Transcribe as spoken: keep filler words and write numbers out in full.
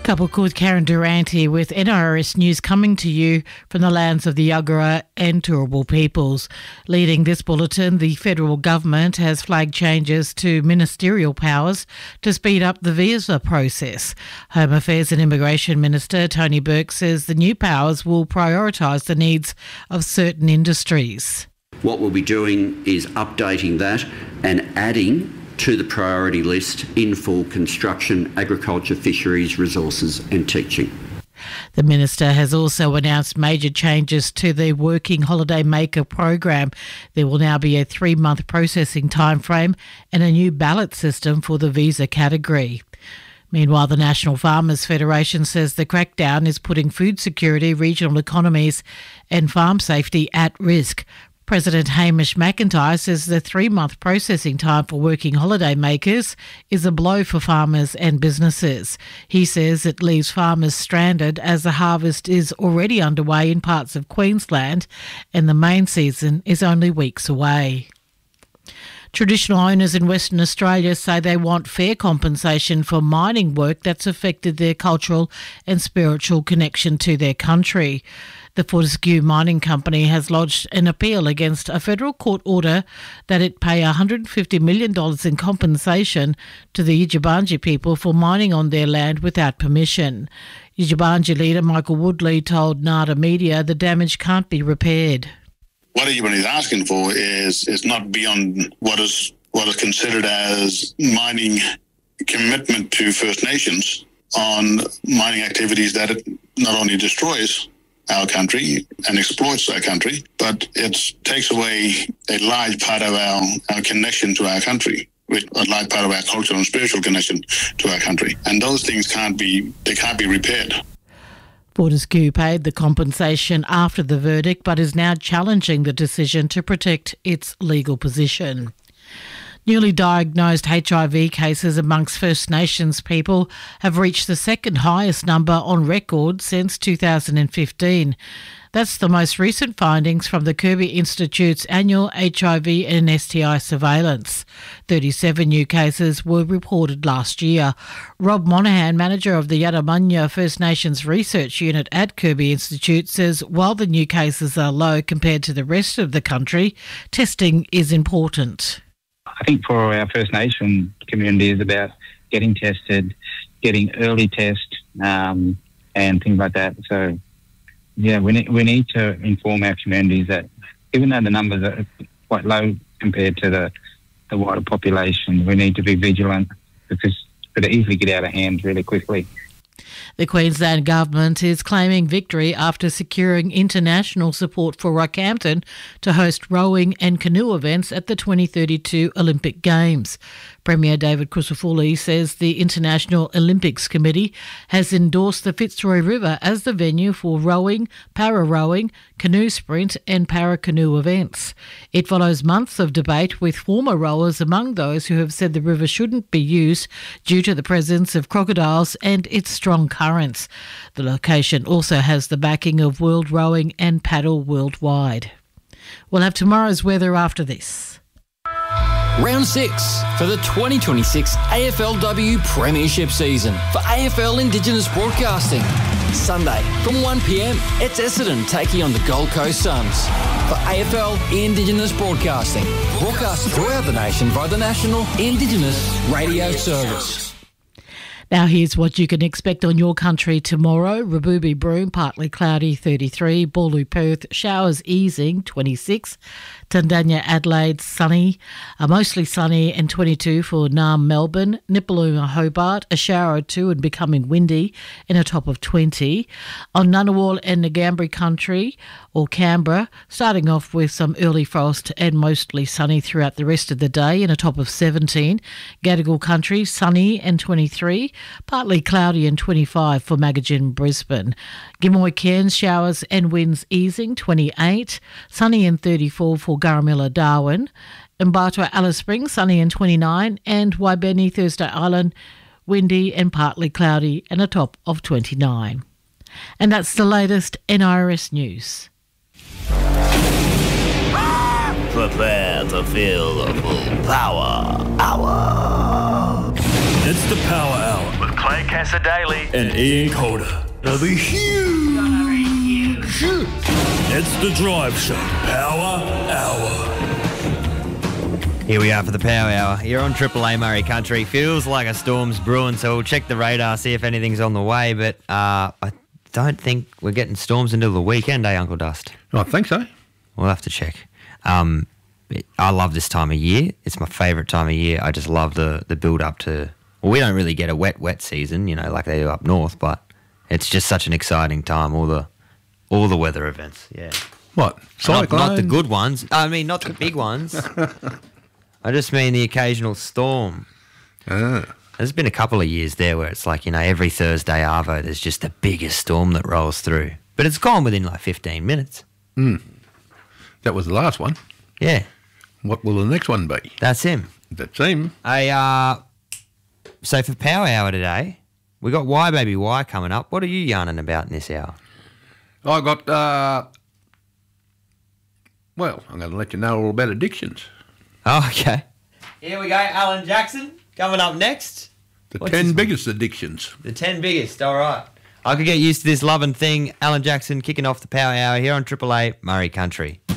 Couple called Karen Durante with N R S News coming to you from the lands of the Yagara and Turrbal peoples. Leading this bulletin, the federal government has flagged changes to ministerial powers to speed up the visa process. Home Affairs and Immigration Minister Tony Burke says the new powers will prioritise the needs of certain industries. What we'll be doing is updating that and adding to the priority list in full construction, agriculture, fisheries, resources and teaching. The Minister has also announced major changes to the Working Holiday Maker program. There will now be a three-month processing timeframe and a new ballot system for the visa category. Meanwhile, the National Farmers Federation says the crackdown is putting food security, regional economies and farm safety at risk. President Hamish McIntyre says the three-month processing time for working holiday makers is a blow for farmers and businesses. He says it leaves farmers stranded as the harvest is already underway in parts of Queensland and the main season is only weeks away. Traditional owners in Western Australia say they want fair compensation for mining work that's affected their cultural and spiritual connection to their country. The Fortescue Mining Company has lodged an appeal against a federal court order that it pay one hundred fifty million dollars in compensation to the Yindjibarndi people for mining on their land without permission. Yindjibarndi leader Michael Woodley told Nada Media the damage can't be repaired. What everybody is asking for is is not beyond what is what is considered as mining commitment to First Nations on mining activities that it not only destroys our country and exploits our country, but it takes away a large part of our, our connection to our country, with a large part of our cultural and spiritual connection to our country. And those things can't be, they can't be repaired. Fortescue paid the compensation after the verdict, but is now challenging the decision to protect its legal position. Newly diagnosed H I V cases amongst First Nations people have reached the second highest number on record since two thousand fifteen. That's the most recent findings from the Kirby Institute's annual H I V and S T I surveillance. thirty-seven new cases were reported last year. Rob Monahan, manager of the Yadamanya First Nations Research Unit at Kirby Institute, says while the new cases are low compared to the rest of the country, testing is important. I think for our First Nation community is about getting tested, getting early test um, and things like that. So, yeah, we need, we need to inform our communities that even though the numbers are quite low compared to the, the wider population, we need to be vigilant because it could easily get out of hand really quickly. The Queensland Government is claiming victory after securing international support for Rockhampton to host rowing and canoe events at the twenty thirty-two Olympic Games. Premier David Crisafulli says the International Olympics Committee has endorsed the Fitzroy River as the venue for rowing, para-rowing, canoe sprint and para-canoe events. It follows months of debate with former rowers among those who have said the river shouldn't be used due to the presence of crocodiles and its strong currents. The location also has the backing of World Rowing and Paddle Worldwide. We'll have tomorrow's weather after this. Round six for the twenty twenty-six A F L W Premiership season for A F L Indigenous Broadcasting. Sunday from one p m, it's Essendon taking on the Gold Coast Suns. For A F L Indigenous Broadcasting, broadcast throughout the nation via the National Indigenous Radio Service. Now here's what you can expect on your country tomorrow. Raboobie Broome, partly cloudy, thirty-three. Boorloo Perth, showers easing, twenty-six. Tundanya Adelaide, sunny, uh, mostly sunny, and twenty-two for Naarm Melbourne. Nipaluma Hobart, a shower or two and becoming windy, and a top of twenty. On Ngunnawal and Ngambri country, or Canberra, starting off with some early frost and mostly sunny throughout the rest of the day, and a top of seventeen. Gadigal country, sunny and twenty-three. Partly cloudy and twenty-five for Magajin, Brisbane. Gimoy Cairns, showers and winds easing, twenty-eight. Sunny and thirty-four for Garamilla, Darwin. Mbatwa, Alice Springs, sunny and twenty-nine. And Waibeni, Thursday Island, windy and partly cloudy and a top of twenty-nine. And that's the latest N R S News. Prepare to feel the full power hour. It's the Power Hour with Clay Casa Daly, and Ian Calder. It'll be huge. It's the Drive Show Power Hour. Here we are for the Power Hour. You're on Triple A Murray Country. Feels like a storm's brewing, so we'll check the radar, see if anything's on the way. But uh, I don't think we're getting storms until the weekend, eh, Uncle Dust? I think so. We'll have to check. Um, it, I love this time of year. It's my favourite time of year. I just love the, the build-up to... Well, we don't really get a wet, wet season, you know, like they do up north, but it's just such an exciting time, all the all the weather events, yeah. What? Not, not the good ones. I mean, not the big ones. I just mean the occasional storm. Ah. There's been a couple of years there where it's like, you know, every Thursday arvo, there's just the biggest storm that rolls through. But it's gone within like fifteen minutes. Mm. That was the last one. Yeah. What will the next one be? That's him. That's him. Hey, uh, so for Power Hour today, we got Why Baby Why coming up. What are you yarning about in this hour? I got, uh, well, I'm going to let you know all about addictions. Oh, okay. Here we go, Alan Jackson coming up next. The What's ten this biggest addictions. The ten biggest, all right. I could get used to this loving thing. Alan Jackson kicking off the Power Hour here on Triple A Murray Country.